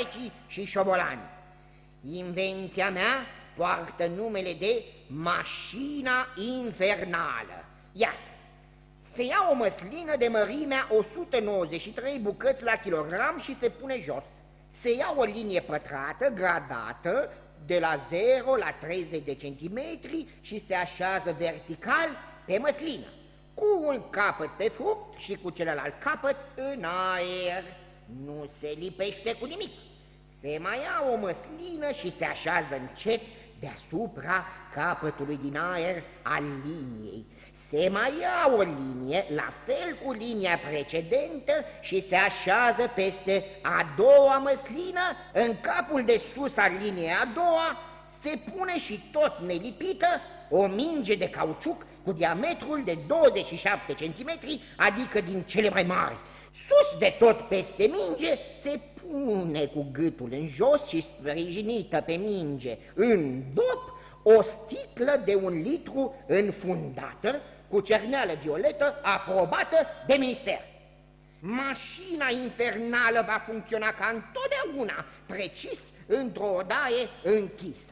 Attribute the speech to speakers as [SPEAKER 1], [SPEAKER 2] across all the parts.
[SPEAKER 1] șoarecii și șobolani. Invenția mea poartă numele de mașina infernală. Iată, se ia o măslină de mărimea 193 bucăți la kilogram și se pune jos. Se ia o linie pătrată, gradată, de la 0 la 30 de centimetri și se așează vertical pe măslină, cu un capăt pe fruct și cu celălalt capăt în aer. Nu se lipește cu nimic. Se mai ia o măslină și se așează încet deasupra capătului din aer al liniei. Se mai ia o linie, la fel cu linia precedentă, și se așează peste a doua măslină. În capul de sus al liniei a doua se pune și tot nelipită o minge de cauciuc cu diametrul de 27 cm, adică din cele mai mari. Sus de tot peste minge se pune cu gâtul în jos și sprijinită pe minge în dop o sticlă de 1 litru înfundată cu cerneală violetă aprobată de minister. Mașina infernală va funcționa ca întotdeauna, precis într-o odaie închisă.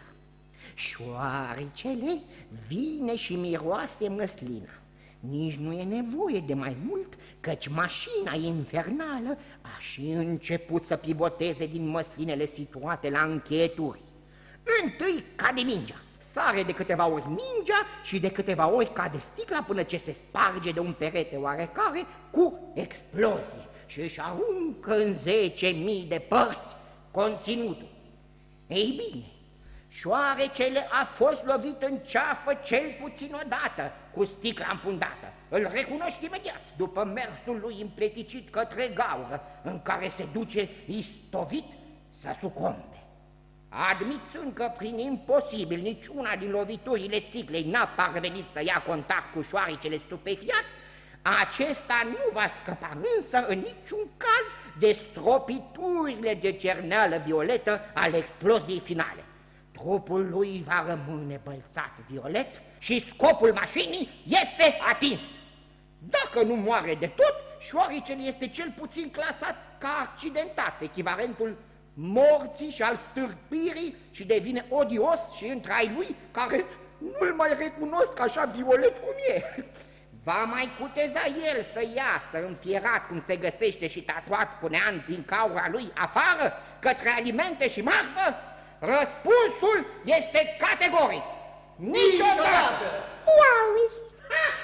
[SPEAKER 1] Șoaricele vine și miroase măslina. Nici nu e nevoie de mai mult, căci mașina infernală a și început să pivoteze din măslinele situate la încheieturi. Întâi cade mingea, sare de câteva ori mingea și de câteva ori cade sticla până ce se sparge de un perete oarecare cu explozie și își aruncă în 10.000 de părți conținutul. Ei bine, șoarecele a fost lovit în ceafă cel puțin odată cu sticla înfundată. Îl recunoști imediat după mersul lui împleticit către gaură, în care se duce istovit să sucombe. Admițând că prin imposibil niciuna din loviturile sticlei n-a parvenit să ia contact cu șoaricele stupefiat, acesta nu va scăpa însă în niciun caz de stropiturile de cerneală violetă ale exploziei finale. Trupul lui va rămâne bălțat violet și scopul mașinii este atins. Dacă nu moare de tot, șoaricele este cel puțin clasat ca accidentat, echivalentul morții și al stârpirii, și devine odios și între ai lui care nu-l mai recunosc așa violet cum e. Va mai cuteza el să iasă înfierat cum se găsește și tatuat cu neant din caura lui afară, către alimente și marfă? Răspunsul este categoric. Niciodată!
[SPEAKER 2] Auzi!